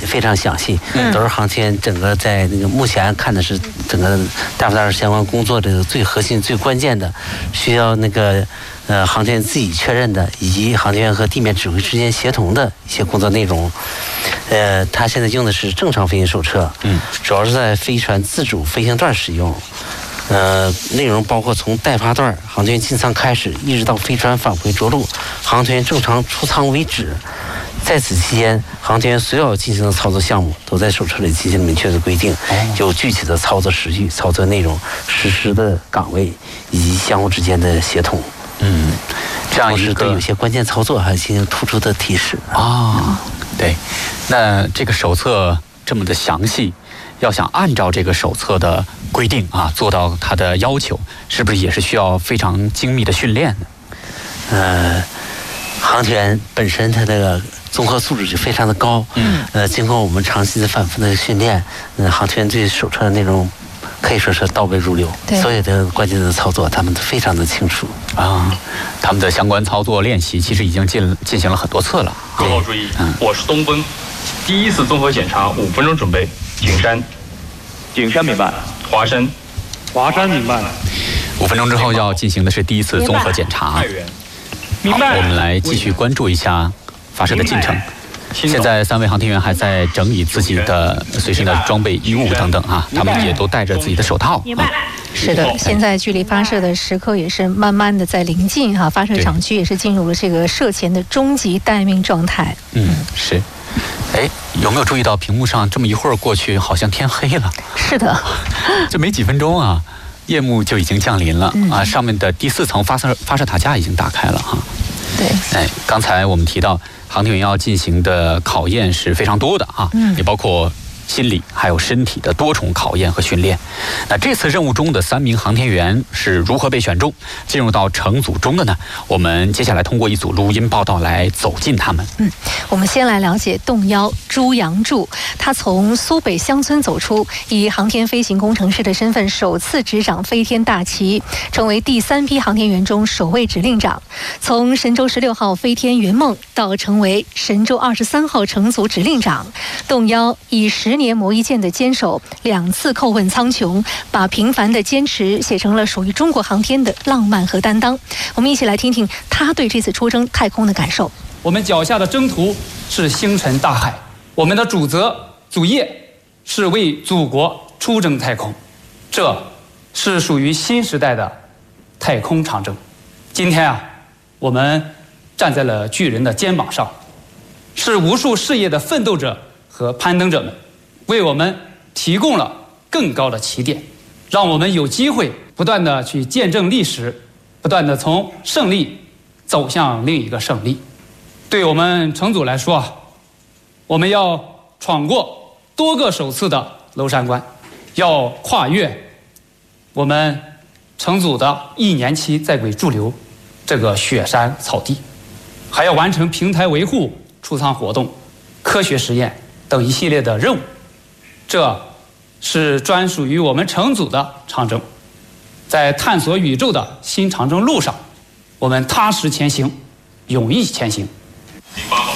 非常详细，都是航天整个在那个目前看的是整个大不大相关工作的最核心、最关键的，需要那个航天员自己确认的，以及航天员和地面指挥之间协同的一些工作内容。他现在用的是正常飞行手册，主要是在飞船自主飞行段使用。内容包括从待发段、航天员进舱开始，一直到飞船返回着陆、航天员正常出舱为止。在此期间，航天员所有进行的操作项目都在手册里进行了明确的规定，有具体的操作时序、操作内容、实施的岗位以及相互之间的协同。 这样一个对有些关键操作还进行突出的提示啊。对，那这个手册这么的详细，要想按照这个手册的规定啊，做到它的要求，是不是也是需要非常精密的训练呢？ 航天员本身他这个综合素质就非常的高，经过我们长期的反复的训练，航天员对手册的内容可以说是倒背如流，所有的关键的操作他们都非常的清楚啊。他们的相关操作练习其实已经进行了很多次了。 各号注意，我是东风，第一次综合检查5分钟准备。景山， 景山明白。 华山， 华山明白。 5分钟之后要进行的是第一次综合检查。 太原， 明白。 我们来继续关注一下发射的进程。现在3位航天员还在整理自己的随身的装备衣物等等啊，他们也都戴着自己的手套。 是的，现在距离发射的时刻也是慢慢的在临近哈，发射场区也是进入了这个射前的终极待命状态。 是。有没有注意到屏幕上这么一会儿过去，好像天黑了？ 是的， 这没几分钟啊，夜幕就已经降临了啊！上面的第4层发射塔架已经打开了哈。 对。 刚才我们提到航天员要进行的考验是非常多的啊，也包括心理还有身体的多重考验和训练。那这次任务中的3名航天员是如何被选中进入到乘组中的呢？我们接下来通过一组录音报道来走进他们。 我们先来了解动幺朱阳柱，他从苏北乡村走出，以航天飞行工程师的身份首次执掌飞天大旗，成为第3批航天员中首位指令长。从神舟16号飞天圆梦到成为神舟23号乘组指令长，动幺以10年磨一剑的坚守，2次叩问苍穹，把平凡的坚持写成了属于中国航天的浪漫和担当。我们一起来听听他对这次出征太空的感受。 我们脚下的征途是星辰大海，我们的主责主业是为祖国出征太空，这是属于新时代的太空长征。今天啊，我们站在了巨人的肩膀上，是无数事业的奋斗者和攀登者们为我们提供了更高的起点，让我们有机会不断的去见证历史，不断的从胜利走向另一个胜利。对我们乘组来说啊，我们要闯过多个首次的娄山关，要跨越我们乘组的1年期在轨驻留这个雪山草地，还要完成平台维护、出舱活动、科学实验等一系列的任务。这是专属于我们乘组的长征。在探索宇宙的新长征路上，我们踏实前行，勇毅前行。 08号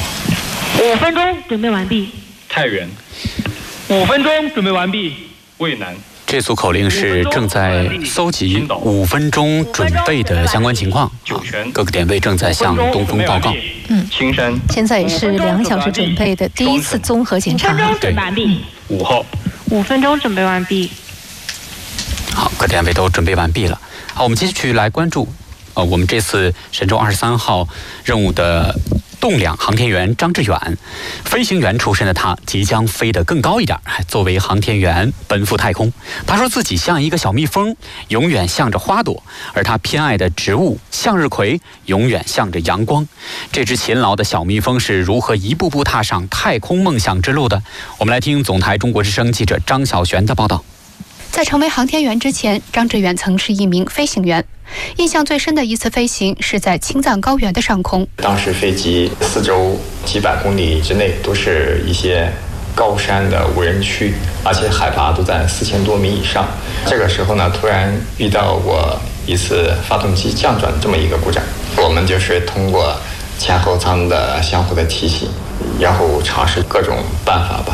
，5分钟准备完毕。 太原 ，5分钟准备完毕。 渭南。 这组口令是正在搜集5分钟准备的相关情况，各个点位正在向东风报告。 青山。 现在也是2小时准备的第1次综合检查。 5分钟准备完毕。 5号 ，5分钟准备完毕。 好，各点位都准备完毕了。好，我们继续来关注，我们这次神舟23号任务的动2航天员张志远，飞行员出身的他即将飞得更高一点，作为航天员奔赴太空。他说自己像一个小蜜蜂，永远向着花朵，而他偏爱的植物向日葵永远向着阳光。这只勤劳的小蜜蜂是如何一步步踏上太空梦想之路的？我们来听总台中国之声记者张晓璇的报道。 在成为航天员之前，张志远曾是一名飞行员。印象最深的一次飞行是在青藏高原的上空。 当时飞机四周几百公里之内都是一些高山的无人区，而且海拔都在4000多米以上。这个时候呢，突然遇到过一次发动机降转这么一个故障，我们就是通过前后舱的相互的提醒，然后尝试各种办法吧，